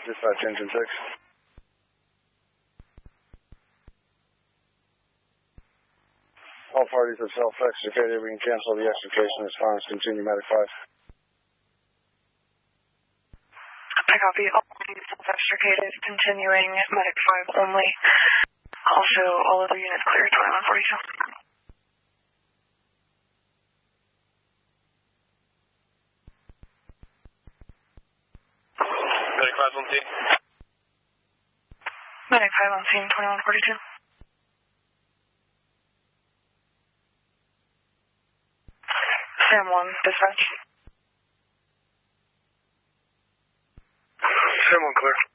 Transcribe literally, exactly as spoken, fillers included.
Dispatch engine six. All parties have self-extricated. We can cancel the extrication response. Continue medic five. I copy. All parties self-extricated. Continuing medic five only. Also, all other units clear. twenty-one forty-two. Medic five on scene. Medic five on scene. twenty-one forty-two. Sam one, dispatch. Sam one clear.